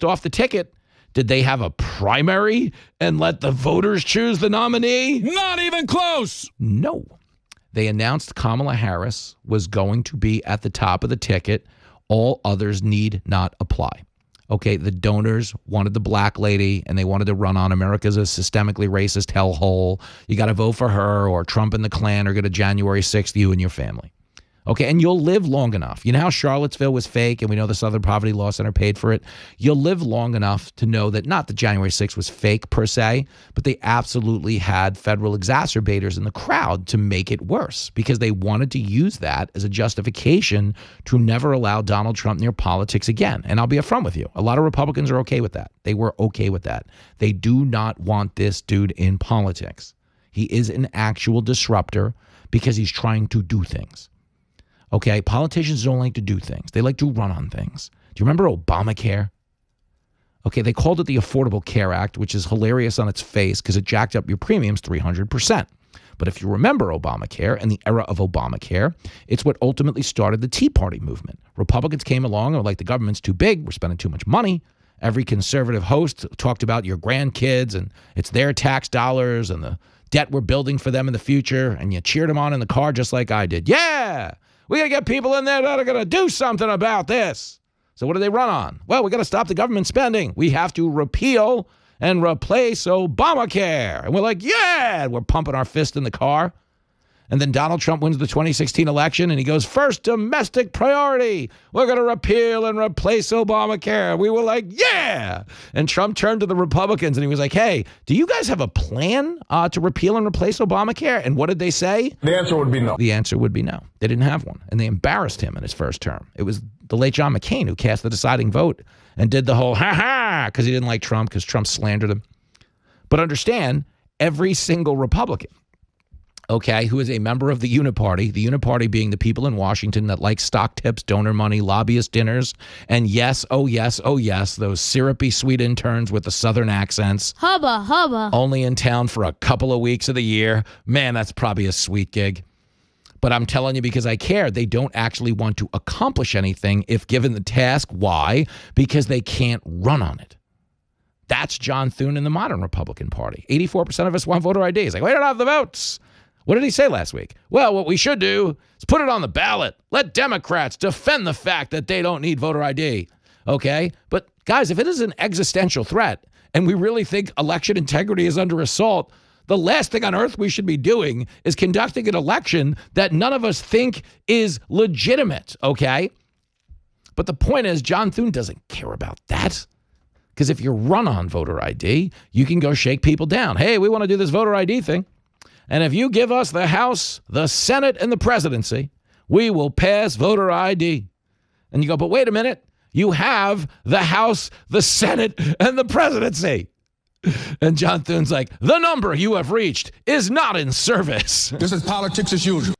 announced off the ticket, did they have a primary and let the voters choose the nominee? Not even close. No. They announced Kamala Harris was going to be at the top of the ticket. All others need not apply. Okay, the donors wanted the black lady, and they wanted to run on America's a systemically racist hellhole. You got to vote for her, or Trump and the Klan are going to January 6th you and your family. Okay, and you'll live long enough. You know how Charlottesville was fake, and we know the Southern Poverty Law Center paid for it? You'll live long enough to know that not that January 6th was fake per se, but they absolutely had federal exacerbators in the crowd to make it worse because they wanted to use that as a justification to never allow Donald Trump near politics again. And I'll be upfront with you. A lot of Republicans are okay with that. They were okay with that. They do not want this dude in politics. He is an actual disruptor because he's trying to do things. Okay, politicians don't like to do things. They like to run on things. Do you remember Obamacare? Okay, they called it the Affordable Care Act, which is hilarious on its face because it jacked up your premiums 300%. But if you remember Obamacare and the era of Obamacare, it's what ultimately started the Tea Party movement. Republicans came along and were like, the government's too big, we're spending too much money. Every conservative host talked about your grandkids and it's their tax dollars and the debt we're building for them in the future, and you cheered them on in the car just like I did. Yeah! We got to get people in there that are going to do something about this. So what do they run on? Well, we got to stop the government spending. We have to repeal and replace Obamacare. And we're like, yeah, we're pumping our fist in the car. And then Donald Trump wins the 2016 election and he goes, first domestic priority. We're going to repeal and replace Obamacare. We were like, yeah. And Trump turned to the Republicans and he was like, hey, do you guys have a plan to repeal and replace Obamacare? And what did they say? The answer would be no. The answer would be no. They didn't have one. And they embarrassed him in his first term. It was the late John McCain who cast the deciding vote and did the whole ha-ha because he didn't like Trump because Trump slandered him. But understand, every single Republican, okay, who is a member of the Uniparty being the people in Washington that like stock tips, donor money, lobbyist dinners, and yes, oh yes, those syrupy sweet interns with the Southern accents. Hubba, hubba. Only in town for a couple of weeks of the year. Man, that's probably a sweet gig. But I'm telling you because I care, they don't actually want to accomplish anything if given the task. Why? Because they can't run on it. That's John Thune in the modern Republican Party. 84% of us want voter ID. He's like, we don't have the votes. What did he say last week? Well, what we should do is put it on the ballot. Let Democrats defend the fact that they don't need voter ID. Okay? But guys, if it is an existential threat and we really think election integrity is under assault, the last thing on earth we should be doing is conducting an election that none of us think is legitimate. Okay? But the point is, John Thune doesn't care about that. Because if you run on voter ID, you can go shake people down. Hey, we want to do this voter ID thing. And if you give us the House, the Senate, and the presidency, we will pass voter ID. And you go, but wait a minute. You have the House, the Senate, and the presidency. And John Thune's like, the number you have reached is not in service. This is politics as usual.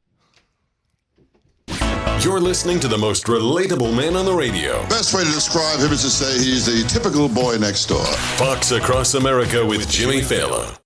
You're listening to the most relatable man on the radio. Best way to describe him is to say he's the typical boy next door. Fox Across America with Jimmy Fallon.